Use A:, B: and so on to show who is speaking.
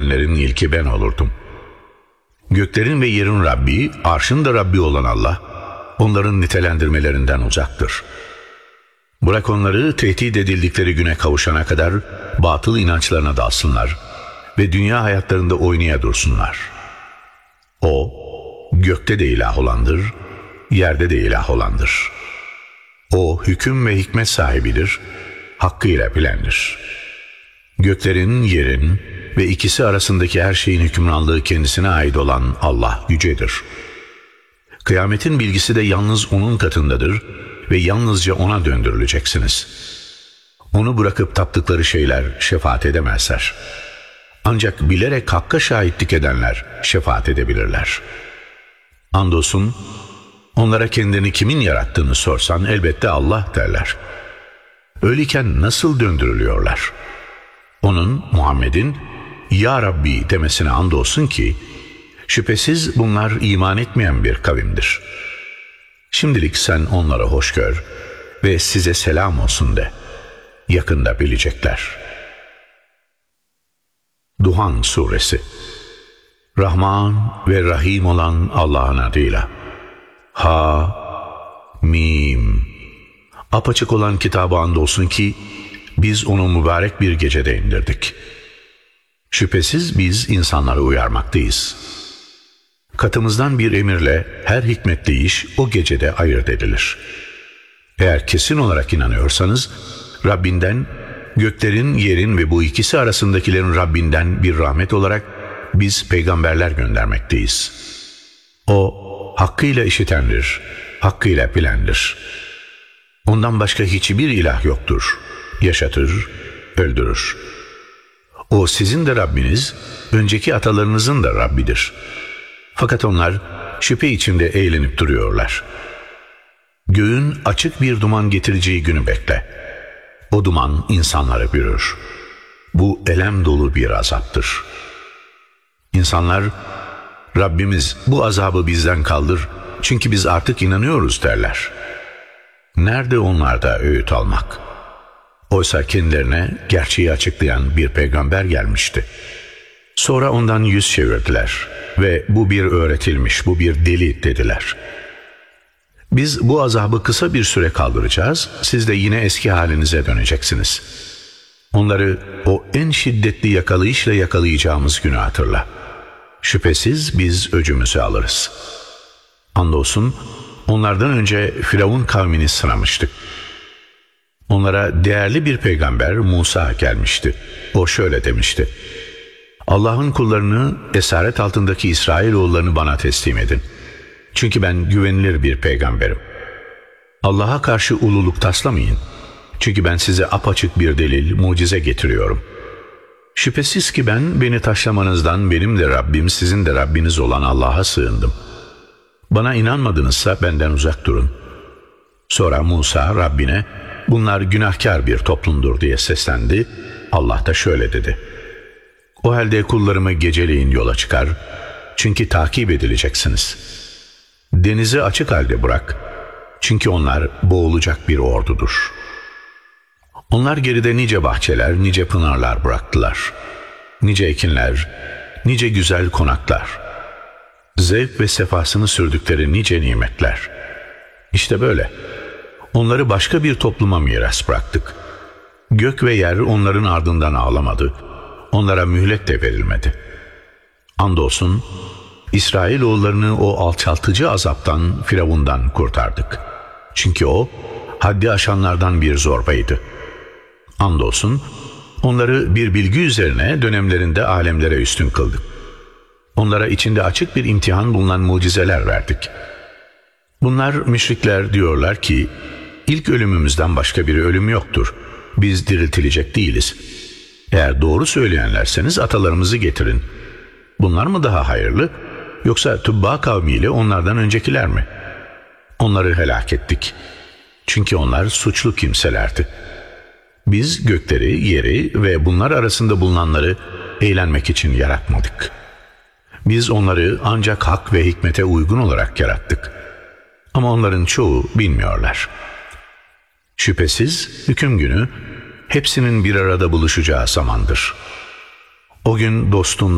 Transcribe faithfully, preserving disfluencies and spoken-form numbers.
A: edenlerin ilki ben olurdum. Göklerin ve yerin Rabbi, arşın da Rabbi olan Allah, onların nitelendirmelerinden uzaktır. Bırak onları tehdit edildikleri güne kavuşana kadar batıl inançlarına dalsınlar ve dünya hayatlarında oynaya dursunlar. O, gökte de ilah olandır, yerde de ilah olandır. O, hüküm ve hikmet sahibidir, hakkıyla bilendir. Göklerin, yerin ve ikisi arasındaki her şeyin hükümranlığı kendisine ait olan Allah yücedir. Kıyametin bilgisi de yalnız O'nun katındadır ve yalnızca O'na döndürüleceksiniz. Onu bırakıp taptıkları şeyler şefaat edemezler. Ancak bilerek hakka şahitlik edenler şefaat edebilirler. Andolsun onlara kendini kimin yarattığını sorsan elbette Allah derler. Öyleyken nasıl döndürülüyorlar? Onun, Muhammed'in Ya Rabbi demesine andolsun ki şüphesiz bunlar iman etmeyen bir kavimdir. Şimdilik sen onlara hoş gör ve size selam olsun de. Yakında bilecekler. Duhan Suresi. Rahman ve Rahim olan Allah'ın adıyla. Ha Mim. Apaçık olan kitaba andolsun ki biz onu mübarek bir gecede indirdik. Şüphesiz biz insanları uyarmaktayız. Katımızdan bir emirle her hikmetli iş o gecede ayırt edilir. Eğer kesin olarak inanıyorsanız Rabbinden, göklerin, yerin ve bu ikisi arasındakilerin Rabbinden bir rahmet olarak biz peygamberler göndermekteyiz. O hakkıyla işitendir, hakkıyla bilendir. Ondan başka hiçbir ilah yoktur. Yaşatır, öldürür. O sizin de Rabbiniz, önceki atalarınızın da Rabbidir. Fakat onlar şüphe içinde eğlenip duruyorlar. Göğün açık bir duman getireceği günü bekle. O duman insanları bürür. Bu elem dolu bir azaptır. İnsanlar, Rabbimiz bu azabı bizden kaldır, çünkü biz artık inanıyoruz derler. Nerede onlarda öğüt almak? Oysa kendilerine gerçeği açıklayan bir peygamber gelmişti. Sonra ondan yüz çevirdiler ve bu bir öğretilmiş, bu bir deli dediler. Biz bu azabı kısa bir süre kaldıracağız, siz de yine eski halinize döneceksiniz. Onları o en şiddetli yakalayışla yakalayacağımız günü hatırla. Şüphesiz biz öcümüzü alırız. Andolsun onlardan önce Firavun kavmini sınamıştık. Onlara değerli bir peygamber Musa gelmişti. O şöyle demişti: Allah'ın kullarını, esaret altındaki İsrailoğullarını bana teslim edin. Çünkü ben güvenilir bir peygamberim. Allah'a karşı ululuk taslamayın. Çünkü ben size apaçık bir delil, mucize getiriyorum. Şüphesiz ki ben beni taşlamanızdan benim de Rabbim, sizin de Rabbiniz olan Allah'a sığındım. Bana inanmadınızsa benden uzak durun. Sonra Musa Rabbine bunlar günahkar bir toplumdur diye seslendi. Allah da şöyle dedi: O halde kullarımı geceleyin yola çıkar, çünkü takip edileceksiniz. Denizi açık halde bırak, çünkü onlar boğulacak bir ordudur. Onlar geride nice bahçeler, nice pınarlar bıraktılar. Nice ekinler, nice güzel konaklar. Zevk ve sefasını sürdükleri nice nimetler. İşte böyle. Onları başka bir topluma miras bıraktık. Gök ve yer onların ardından ağlamadı. Onlara mühlet de verilmedi. Andolsun İsrailoğullarını o alçaltıcı azaptan, Firavundan kurtardık. Çünkü o haddi aşanlardan bir zorbaydı. Andolsun onları bir bilgi üzerine dönemlerinde alemlere üstün kıldık. Onlara içinde açık bir imtihan bulunan mucizeler verdik. Bunlar müşrikler diyorlar ki ilk ölümümüzden başka bir ölüm yoktur. Biz diriltilecek değiliz. Eğer doğru söyleyenlerseniz atalarımızı getirin. Bunlar mı daha hayırlı, yoksa Tübba kavmiyle onlardan öncekiler mi? Onları helak ettik. Çünkü onlar suçlu kimselerdi. Biz gökleri, yeri ve bunlar arasında bulunanları eğlenmek için yaratmadık. Biz onları ancak hak ve hikmete uygun olarak yarattık. Ama onların çoğu bilmiyorlar. Şüphesiz hüküm günü hepsinin bir arada buluşacağı zamandır. O gün dostun